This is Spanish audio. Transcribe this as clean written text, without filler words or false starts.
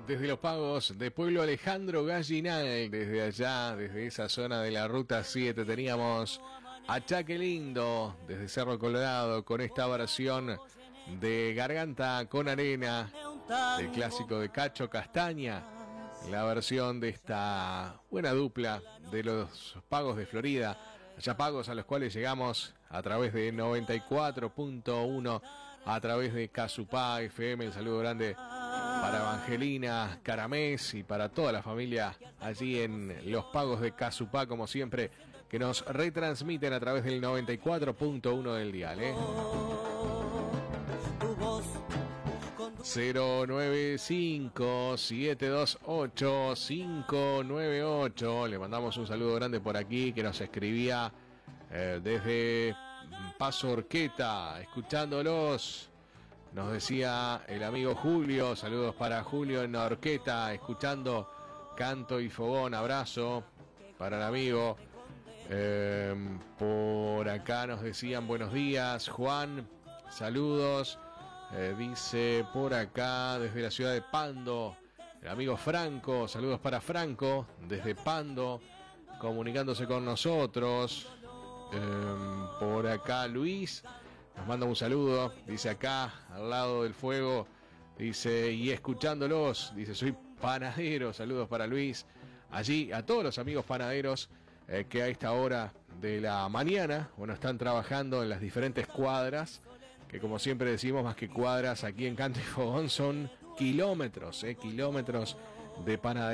desde Los Pagos de Pueblo Alejandro Gallinal, desde allá, desde esa zona de la Ruta 7, teníamos a Chaque Lindo, desde Cerro Colorado, con esta versión de Garganta con Arena, del clásico de Cacho Castaña, la versión de esta buena dupla de los Pagos de Florida, allá Pagos a los cuales llegamos a través de 94.1, a través de Casupá FM. El saludo grande para Evangelina Caramés y para toda la familia allí en los Pagos de Casupá, como siempre, que nos retransmiten a través del 94.1 del dial, 095-728-598. Le mandamos un saludo grande por aquí, que nos escribía desde Paso Orqueta, escuchándolos. Nos decía el amigo Julio, saludos para Julio en Orqueta, escuchando Canto y Fogón. Abrazo para el amigo. Por acá nos decían buenos días, Juan, saludos. Dice por acá desde la ciudad de Pando el amigo Franco, saludos para Franco desde Pando, comunicándose con nosotros. Por acá Luis nos manda un saludo, dice acá al lado del fuego, dice, y escuchándolos, dice, soy panadero. Saludos para Luis, allí a todos los amigos panaderos que a esta hora de la mañana, bueno, están trabajando en las diferentes cuadras, que como siempre decimos, más que cuadras aquí en Canto y Fogón son kilómetros de panadería.